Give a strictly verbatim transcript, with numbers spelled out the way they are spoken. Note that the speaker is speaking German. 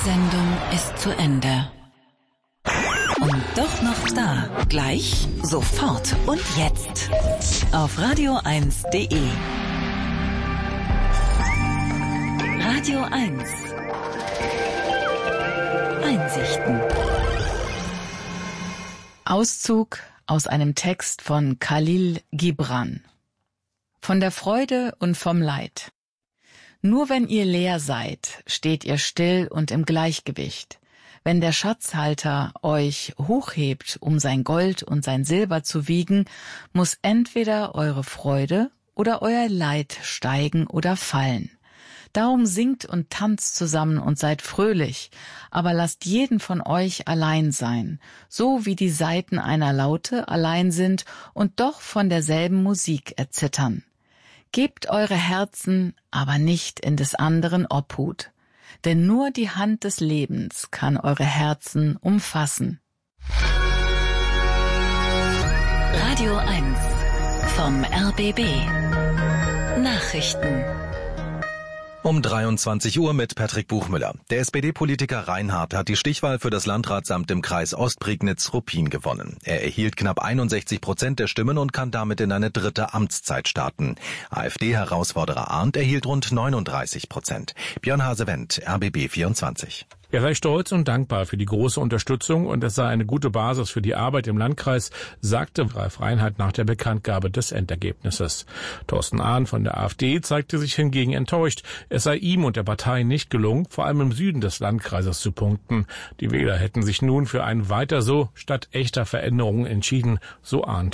Sendung ist zu Ende. Und doch noch da. Gleich, sofort und jetzt. Auf radio eins punkt de. Radio eins. Einsichten. Auszug aus einem Text von Khalil Gibran. Von der Freude und vom Leid. Nur wenn ihr leer seid, steht ihr still und im Gleichgewicht. Wenn der Schatzhalter euch hochhebt, um sein Gold und sein Silber zu wiegen, muss entweder eure Freude oder euer Leid steigen oder fallen. Darum singt und tanzt zusammen und seid fröhlich, aber lasst jeden von euch allein sein, so wie die Saiten einer Laute allein sind und doch von derselben Musik erzittern. Gebt eure Herzen aber nicht in des anderen Obhut, denn nur die Hand des Lebens kann eure Herzen umfassen. Radio eins vom R B B. Nachrichten. Um dreiundzwanzig Uhr mit Patrick Buchmüller. Der S P D-Politiker Reinhardt hat die Stichwahl für das Landratsamt im Kreis Ostprignitz-Ruppin gewonnen. Er erhielt knapp einundsechzig Prozent der Stimmen und kann damit in eine dritte Amtszeit starten. AfD-Herausforderer Arndt erhielt rund neununddreißig Prozent. Björn Hase-Wendt, R B B vierundzwanzig. Er sei stolz und dankbar für die große Unterstützung und es sei eine gute Basis für die Arbeit im Landkreis, sagte Ralf Reinhardt nach der Bekanntgabe des Endergebnisses. Thorsten Ahn von der AfD zeigte sich hingegen enttäuscht. Es sei ihm und der Partei nicht gelungen, vor allem im Süden des Landkreises zu punkten. Die Wähler hätten sich nun für ein Weiter so statt echter Veränderungen entschieden, so Ahn.